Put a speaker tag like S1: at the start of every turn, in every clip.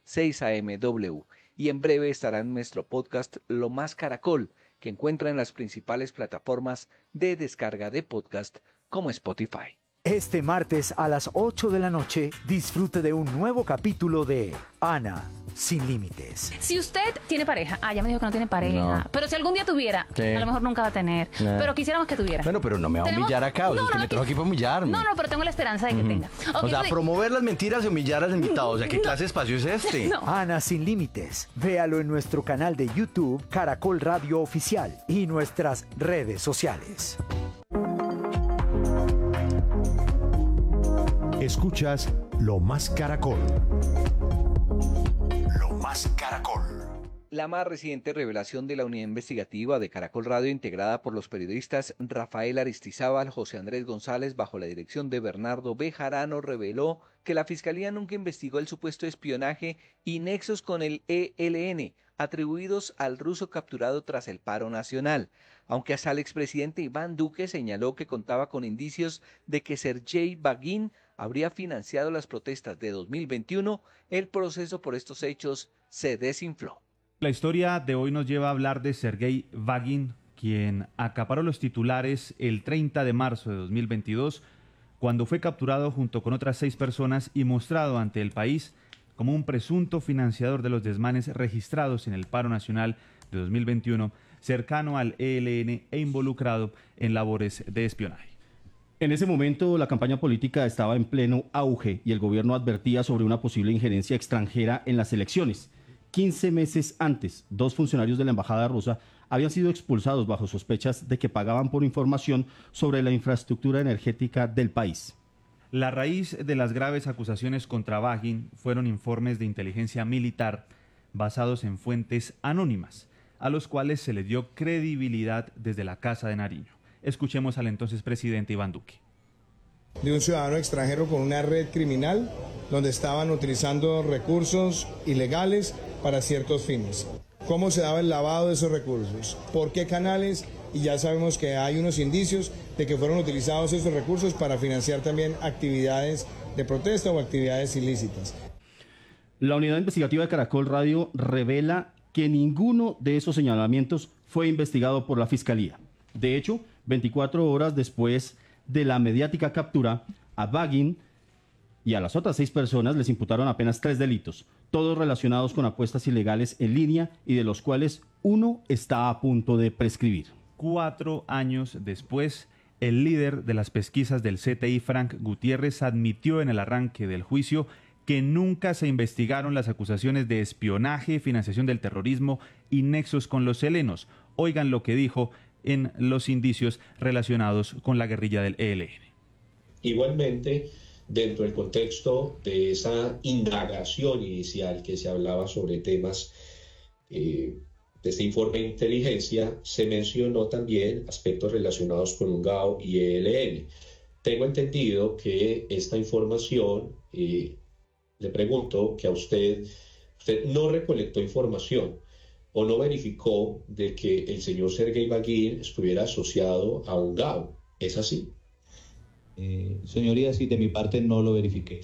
S1: 6am y en breve estará en nuestro podcast Lo Más Caracol, que encuentra en las principales plataformas de descarga de podcast como Spotify.
S2: Este martes a las 8 de la noche, disfrute de un nuevo capítulo de Ana sin Límites.
S3: Si usted tiene pareja, ya me dijo que no tiene pareja,
S4: No.
S3: pero si algún día tuviera,
S4: ¿Qué?
S3: a lo mejor nunca va a tener,
S4: No.
S3: pero quisiéramos que tuviera.
S4: Bueno, pero no me va a humillar acá, o sea, usted me trajo aquí para humillarme.
S3: No, pero tengo la esperanza de que tenga.
S4: O sea, promover las mentiras y humillar al invitado, o sea, ¿qué clase de espacio es este?
S3: No.
S2: Ana sin Límites. Véalo en nuestro canal de YouTube, Caracol Radio Oficial, y nuestras redes sociales.
S5: Escuchas Lo Más Caracol. Lo Más Caracol.
S1: La más reciente revelación de la unidad investigativa de Caracol Radio, integrada por los periodistas Rafael Aristizábal, José Andrés González, bajo la dirección de Bernardo Bejarano, reveló que la Fiscalía nunca investigó el supuesto espionaje y nexos con el ELN, atribuidos al ruso capturado tras el paro nacional, aunque hasta el expresidente Iván Duque señaló que contaba con indicios de que Sergei Bagin habría financiado las protestas de 2021, el proceso por estos hechos se desinfló.
S6: La historia de hoy nos lleva a hablar de Sergei Bagin, quien acaparó los titulares el 30 de marzo de 2022, cuando fue capturado junto con otras 6 personas y mostrado ante el país como un presunto financiador de los desmanes registrados en el paro nacional de 2021, cercano al ELN e involucrado en labores de espionaje.
S7: En ese momento, la campaña política estaba en pleno auge y el gobierno advertía sobre una posible injerencia extranjera en las elecciones. 15 meses antes, 2 funcionarios de la embajada rusa habían sido expulsados bajo sospechas de que pagaban por información sobre la infraestructura energética del país.
S6: La raíz de las graves acusaciones contra Bagin fueron informes de inteligencia militar basados en fuentes anónimas, a los cuales se le dio credibilidad desde la Casa de Nariño. Escuchemos al entonces presidente Iván Duque.
S8: De un ciudadano extranjero con una red criminal donde estaban utilizando recursos ilegales para ciertos fines. ¿Cómo se daba el lavado de esos recursos? ¿Por qué canales? Y ya sabemos que hay unos indicios de que fueron utilizados esos recursos para financiar también actividades de protesta o actividades ilícitas.
S7: La unidad investigativa de Caracol Radio revela que ninguno de esos señalamientos fue investigado por la Fiscalía. De hecho, 24 horas después de la mediática captura, a Bagin y a las otras 6 personas les imputaron apenas 3 delitos, todos relacionados con apuestas ilegales en línea y de los cuales uno está a punto de prescribir.
S6: 4 años después, el líder de las pesquisas del CTI, Frank Gutiérrez, admitió en el arranque del juicio que nunca se investigaron las acusaciones de espionaje, financiación del terrorismo y nexos con los helenos. Oigan lo que dijo en los indicios relacionados con la guerrilla del ELN.
S9: Igualmente, dentro del contexto de esa indagación inicial que se hablaba sobre temas de este informe de inteligencia, se mencionó también aspectos relacionados con UNGAO y ELN. Tengo entendido que esta información, le pregunto que usted no recolectó información o no verificó de que el señor Sergei Bagin estuviera asociado a UNGAO. ¿Es así?
S10: Señoría, sí, de mi parte no lo verifiqué.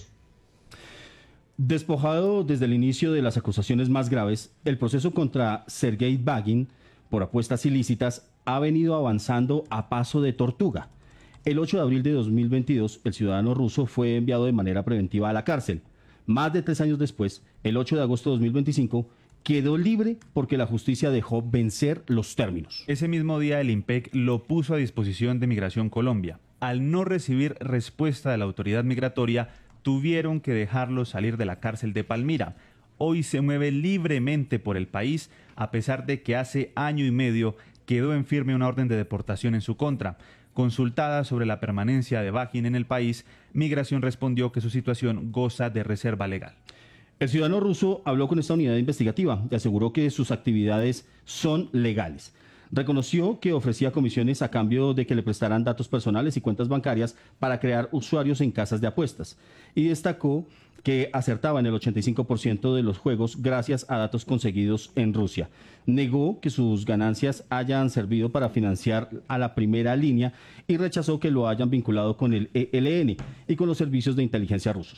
S7: Despojado desde el inicio de las acusaciones más graves, el proceso contra Sergei Bagin por apuestas ilícitas ha venido avanzando a paso de tortuga. El 8 de abril de 2022, el ciudadano ruso fue enviado de manera preventiva a la cárcel. Más de 3 años después, el 8 de agosto de 2025, quedó libre porque la justicia dejó vencer los términos.
S6: Ese mismo día el IMPEC lo puso a disposición de Migración Colombia. Al no recibir respuesta de la autoridad migratoria, tuvieron que dejarlo salir de la cárcel de Palmira. Hoy se mueve libremente por el país, a pesar de que hace año y medio quedó en firme una orden de deportación en su contra. Consultada sobre la permanencia de Bagin en el país, Migración respondió que su situación goza de reserva legal.
S7: El ciudadano ruso habló con esta unidad investigativa y aseguró que sus actividades son legales. Reconoció que ofrecía comisiones a cambio de que le prestaran datos personales y cuentas bancarias para crear usuarios en casas de apuestas. Y destacó que acertaba en el 85% de los juegos gracias a datos conseguidos en Rusia. Negó que sus ganancias hayan servido para financiar a la primera línea y rechazó que lo hayan vinculado con el ELN y con los servicios de inteligencia rusos.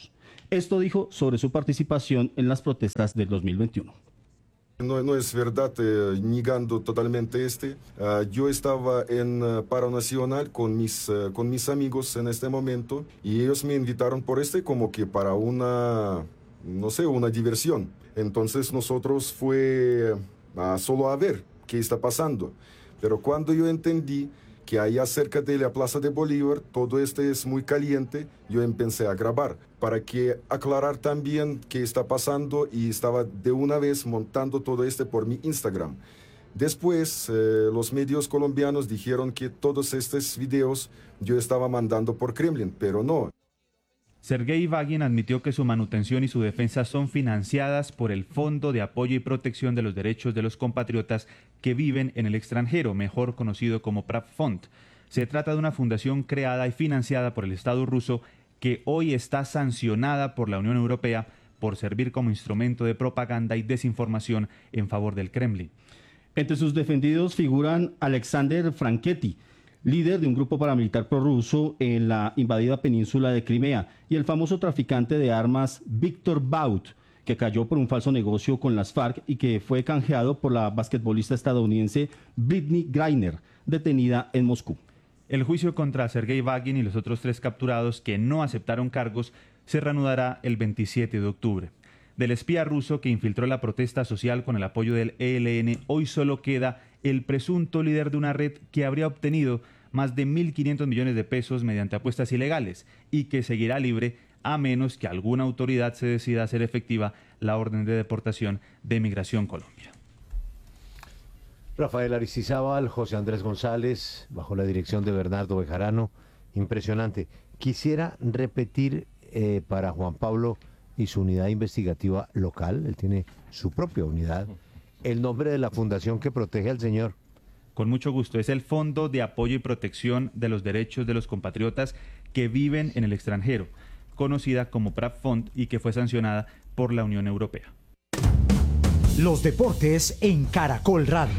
S7: Esto dijo sobre su participación en las protestas del 2021.
S11: No es verdad, negando totalmente yo estaba en paro nacional con mis amigos en este momento y ellos me invitaron por como que para una diversión. Entonces nosotros fue solo a ver qué está pasando. Pero cuando yo entendí que allá cerca de la Plaza de Bolívar todo es muy caliente, yo empecé a grabar para aclarar también qué está pasando y estaba de una vez montando todo por mi Instagram. Después los medios colombianos dijeron que todos estos videos yo estaba mandando por Kremlin, pero no.
S6: Sergei Vagin admitió que su manutención y su defensa son financiadas por el Fondo de Apoyo y Protección de los Derechos de los Compatriotas que viven en el extranjero, mejor conocido como Pravfond. Se trata de una fundación creada y financiada por el Estado ruso que hoy está sancionada por la Unión Europea por servir como instrumento de propaganda y desinformación en favor del Kremlin.
S7: Entre sus defendidos figuran Alexander Franketti, líder de un grupo paramilitar prorruso en la invadida península de Crimea, y el famoso traficante de armas Víctor Bout, que cayó por un falso negocio con las FARC y que fue canjeado por la basquetbolista estadounidense Brittney Griner, detenida en Moscú.
S6: El juicio contra Sergei Vagin y los otros 3 capturados que no aceptaron cargos se reanudará el 27 de octubre. Del espía ruso que infiltró la protesta social con el apoyo del ELN, hoy solo queda el presunto líder de una red que habría obtenido más de 1.500 millones de pesos mediante apuestas ilegales y que seguirá libre a menos que alguna autoridad se decida a hacer efectiva la orden de deportación de Migración Colombia.
S12: Rafael Aristizábal, José Andrés González, bajo la dirección de Bernardo Bejarano, impresionante. Quisiera repetir para Juan Pablo y su unidad investigativa local, él tiene su propia unidad, el nombre de la fundación que protege al señor.
S6: Con mucho gusto, es el Fondo de Apoyo y Protección de los Derechos de los Compatriotas que viven en el extranjero, conocida como Pravfond y que fue sancionada por la Unión Europea.
S2: Los deportes en Caracol Radio.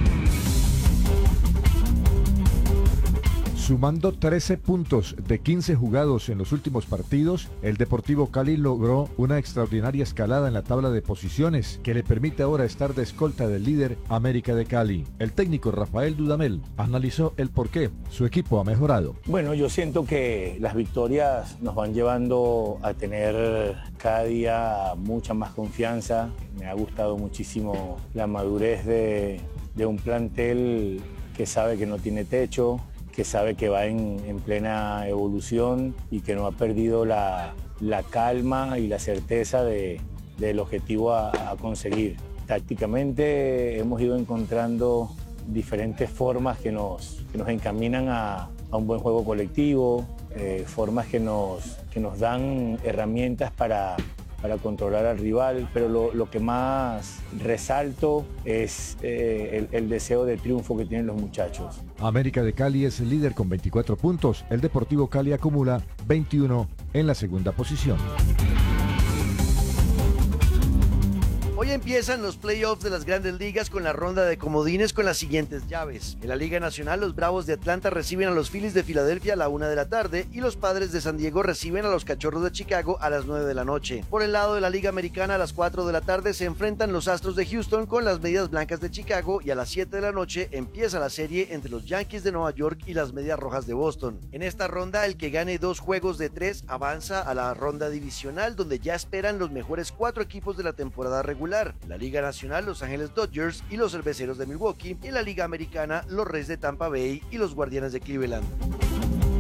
S5: Sumando 13 puntos de 15 jugados en los últimos partidos, el Deportivo Cali logró una extraordinaria escalada en la tabla de posiciones que le permite ahora estar de escolta del líder América de Cali. El técnico Rafael Dudamel analizó el porqué su equipo ha mejorado.
S13: Bueno, yo siento que las victorias nos van llevando a tener cada día mucha más confianza. Me ha gustado muchísimo la madurez de un plantel que sabe que no tiene techo, que sabe que va en plena evolución y que no ha perdido la calma y la certeza del objetivo a conseguir. Tácticamente hemos ido encontrando diferentes formas que nos encaminan a un buen juego colectivo, formas que nos dan herramientas para controlar al rival, pero lo que más resalto es el deseo de triunfo que tienen los muchachos.
S5: América de Cali es el líder con 24 puntos, el Deportivo Cali acumula 21 en la segunda posición.
S14: Hoy empiezan los playoffs de las Grandes Ligas con la ronda de comodines con las siguientes llaves. En la Liga Nacional, los Bravos de Atlanta reciben a los Phillies de Filadelfia a la 1 de la tarde y los Padres de San Diego reciben a los Cachorros de Chicago a las 9 de la noche. Por el lado de la Liga Americana, a las 4 de la tarde se enfrentan los Astros de Houston con las Medias Blancas de Chicago y a las 7 de la noche empieza la serie entre los Yankees de Nueva York y las Medias Rojas de Boston. En esta ronda, el que gane 2 juegos de 3 avanza a la ronda divisional, donde ya esperan los mejores 4 equipos de la temporada regular. En la Liga Nacional, Los Ángeles Dodgers y los Cerveceros de Milwaukee, y en la Liga Americana, los Reyes de Tampa Bay y los Guardianes de Cleveland.